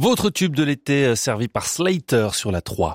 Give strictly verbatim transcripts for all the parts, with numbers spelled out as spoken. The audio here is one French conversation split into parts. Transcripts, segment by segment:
Votre tube de l'été servi par Slater sur la trois.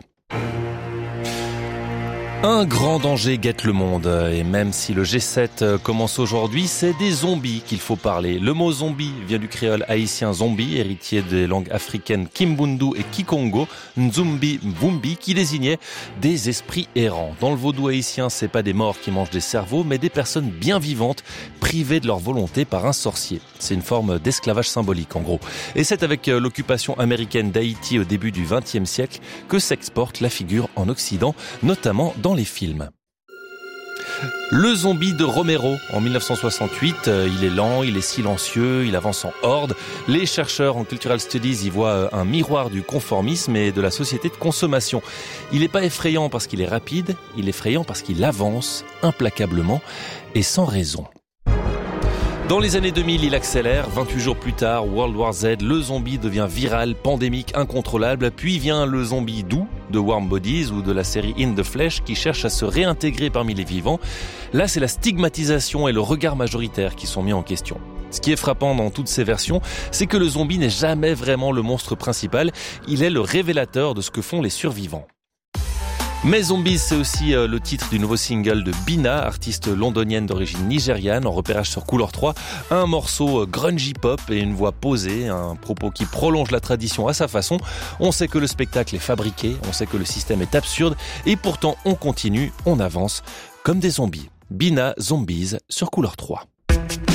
Un grand danger guette le monde, et même si le G sept commence aujourd'hui, c'est des zombies qu'il faut parler. Le mot zombie vient du créole haïtien zombie, héritier des langues africaines Kimbundu et Kikongo, Nzumbi Mvumbi, qui désignait des esprits errants. Dans le vaudou haïtien, c'est pas des morts qui mangent des cerveaux, mais des personnes bien vivantes, privées de leur volonté par un sorcier. C'est une forme d'esclavage symbolique, en gros. Et c'est avec l'occupation américaine d'Haïti au début du vingtième siècle que s'exporte la figure en Occident, notamment dans les films. Le zombie de Romero en dix-neuf cent soixante-huit, il est lent, il est silencieux, il avance en horde. Les chercheurs en Cultural Studies y voient un miroir du conformisme et de la société de consommation. Il n'est pas effrayant parce qu'il est rapide, il est effrayant parce qu'il avance implacablement et sans raison. Dans les années deux mille, il accélère. vingt-huit jours plus tard, World War Z, le zombie devient viral, pandémique, incontrôlable. Puis vient le zombie doux de Warm Bodies ou de la série In the Flesh qui cherche à se réintégrer parmi les vivants. Là, c'est la stigmatisation et le regard majoritaire qui sont mis en question. Ce qui est frappant dans toutes ces versions, c'est que le zombie n'est jamais vraiment le monstre principal. Il est le révélateur de ce que font les survivants. Mais Zombies, c'est aussi le titre du nouveau single de Bina, artiste londonienne d'origine nigériane, en repérage sur Couleur trois. Un morceau grungy pop et une voix posée, un propos qui prolonge la tradition à sa façon. On sait que le spectacle est fabriqué, on sait que le système est absurde, et pourtant on continue, on avance, comme des zombies. Bina, Zombies, sur Couleur trois.